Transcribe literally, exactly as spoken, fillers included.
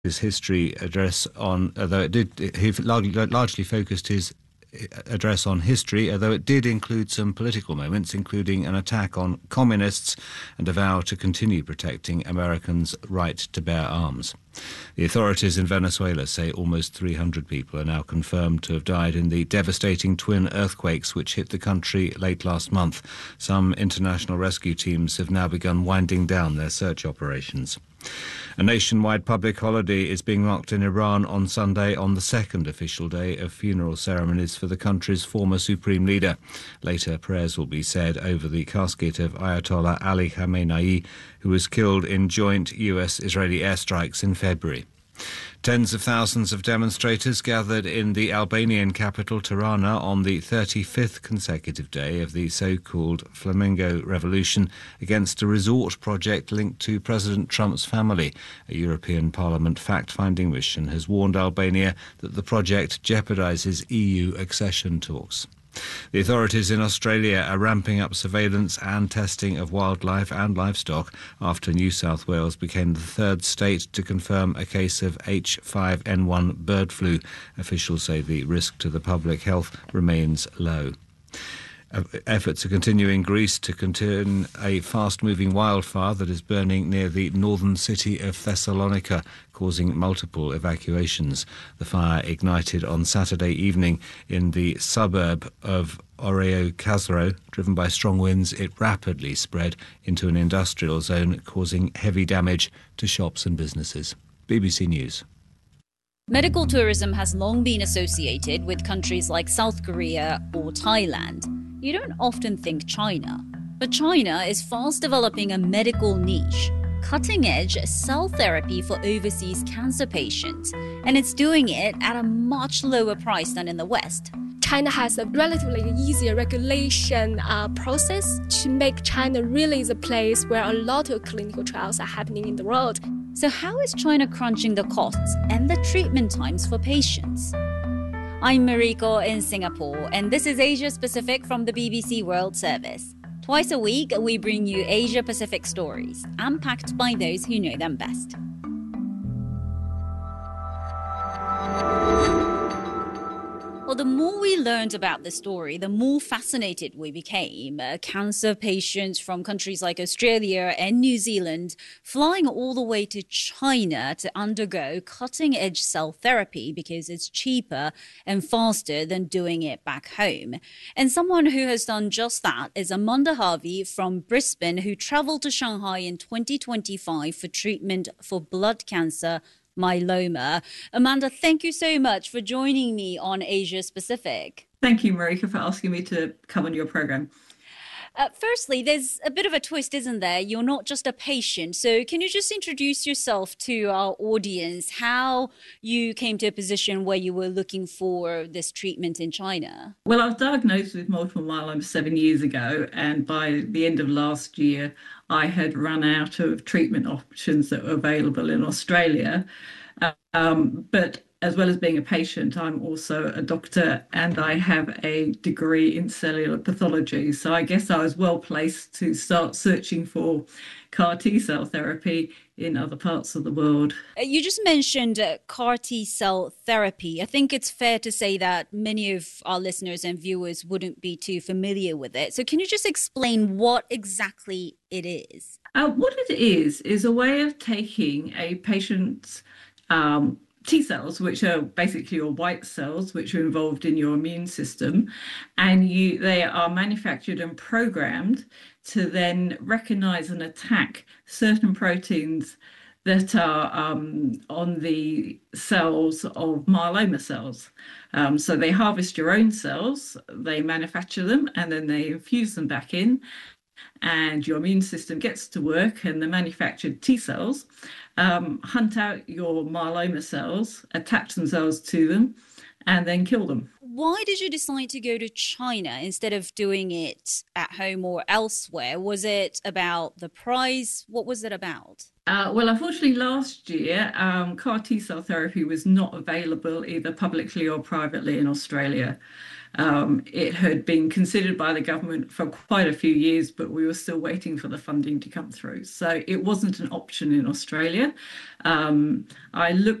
his history address on, although it did, he largely focused his address on history, although it did include some political moments, including an attack on communists and a vow to continue protecting Americans' right to bear arms. The authorities in Venezuela say almost three hundred people are now confirmed to have died in the devastating twin earthquakes which hit the country late last month. Some international rescue teams have now begun winding down their search operations. A nationwide public holiday is being marked in Iran on Sunday on the second official day of funeral ceremonies for the country's former supreme leader. Later, prayers will be said over the casket of Ayatollah Ali Khamenei, who was killed in joint U S-Israeli airstrikes in February. Tens of thousands of demonstrators gathered in the Albanian capital Tirana on the thirty-fifth consecutive day of the so-called Flamingo Revolution against a resort project linked to President Trump's family. A European Parliament fact-finding mission has warned Albania that the project jeopardises E U accession talks. The authorities in Australia are ramping up surveillance and testing of wildlife and livestock after New South Wales became the third state to confirm a case of H five N one bird flu. Officials say the risk to the public health remains low. Efforts are continuing in Greece to contain a fast-moving wildfire that is burning near the northern city of Thessalonica, causing multiple evacuations. The fire ignited on Saturday evening in the suburb of Oreokazaro. Driven by strong winds, it rapidly spread into an industrial zone, causing heavy damage to shops and businesses. B B C News. Medical tourism has long been associated with countries like South Korea or Thailand. You don't often think China, but China is fast developing a medical niche, cutting-edge cell therapy for overseas cancer patients, and it's doing it at a much lower price than in the West. China has a relatively easier regulation uh, process to make China really the place where a lot of clinical trials are happening in the world. So how is China crunching the costs and the treatment times for patients? I'm Mariko in Singapore, and this is Asia Pacific from the B B C World Service. Twice a week, we bring you Asia Pacific stories, unpacked by those who know them best. Well, the more we learned about the story, the more fascinated we became. Uh, cancer patients from countries like Australia and New Zealand flying all the way to China to undergo cutting-edge cell therapy because it's cheaper and faster than doing it back home. And someone who has done just that is Amanda Harvey from Brisbane, who travelled to Shanghai in twenty twenty-five for treatment for blood cancer myeloma. Amanda, thank you so much for joining me on Asia Pacific. Thank you, Marika, for asking me to come on your program. Uh, firstly, there's a bit of a twist, isn't there? You're not just a patient. So can you just introduce yourself to our audience, how you came to a position where you were looking for this treatment in China? Well, I was diagnosed with multiple myeloma seven years ago, and by the end of last year, I had run out of treatment options that were available in Australia. Um, but as well as being a patient, I'm also a doctor and I have a degree in cellular pathology. So I guess I was well placed to start searching for C A R T cell therapy in other parts of the world. You just mentioned uh, C A R T cell therapy. I think it's fair to say that many of our listeners and viewers wouldn't be too familiar with it. So can you just explain what exactly it is? Uh, what it is, is a way of taking a patient's um, T cells, which are basically your white cells, which are involved in your immune system, and you they are manufactured and programmed to then recognize and attack certain proteins that are um, on the cells of myeloma cells. Um, so they harvest your own cells, they manufacture them, and then they infuse them back in, and your immune system gets to work, and the manufactured T cells um, hunt out your myeloma cells, attach themselves to them, and then kill them. why did you decide to go to China instead of doing it at home or elsewhere? Was it about the price? What was it about? Uh, well, unfortunately, last year, um, CAR T cell therapy was not available either publicly or privately in Australia. Um, it had been considered by the government for quite a few years, but we were still waiting for the funding to come through. So it wasn't an option in Australia. Um, I looked